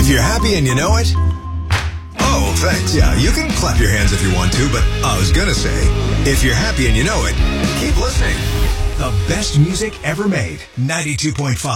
If you're happy and you know it... Oh, thanks. Yeah, you can clap your hands if you want to, but I was gonna say, if you're happy and you know it, keep listening. The best music ever made. 92.5.